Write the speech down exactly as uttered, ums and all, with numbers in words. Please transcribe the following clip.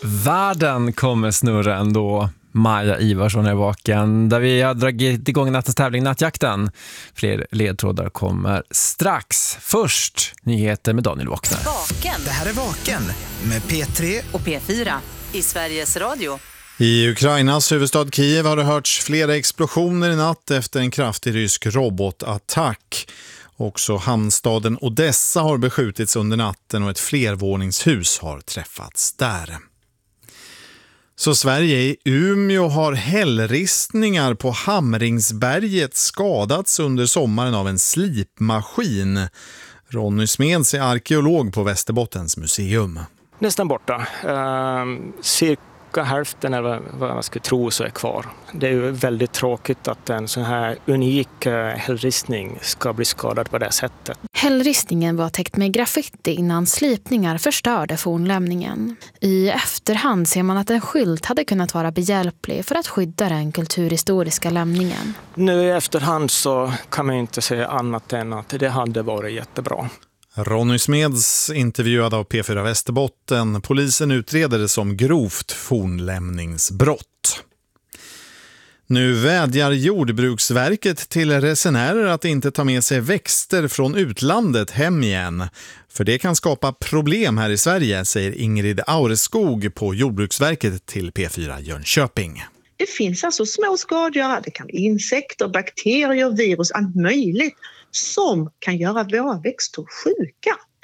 Världen kommer snurra ändå. Maja Ivarsson är vaken, där vi har dragit igång nattens tävling Nattjakten. Fler ledtrådar kommer strax. Först nyheter med Daniel Vaknar. Vaken. Det här är Vaken med P tre och P fyra i Sveriges Radio. I Ukrainas huvudstad Kiev har det hörts flera explosioner i natt efter en kraftig rysk robotattack. Också hamnstaden Odessa har beskjutits under natten och ett flervåningshus har träffats där. Så Sverige i Umeå har hällristningar på Hamringsberget skadats under sommaren av en slipmaskin. Ronny Smeds är arkeolog på Västerbottens museum. Nästan borta. Uh, cirka hälften eller vad man skulle tro så är kvar. Det är ju väldigt tråkigt att en sån här unik uh, hällristning ska bli skadad på det sättet. Hällristningen var täckt med graffiti innan slipningar förstörde fornlämningen. I efterhand ser man att en skylt hade kunnat vara behjälplig för att skydda den kulturhistoriska lämningen. Nu i efterhand så kan man inte säga annat än att det hade varit jättebra. Ronny Smeds intervjuad av P fyra Västerbotten. Polisen utreder det som grovt fornlämningsbrott. Nu vädjar Jordbruksverket till resenärer att inte ta med sig växter från utlandet hem igen. För det kan skapa problem här i Sverige, säger Ingrid Aureskog på Jordbruksverket till P fyra Jönköping. Det finns alltså små skadegörare, det kan vara insekter, bakterier, virus, allt möjligt som kan göra våra växter sjuka.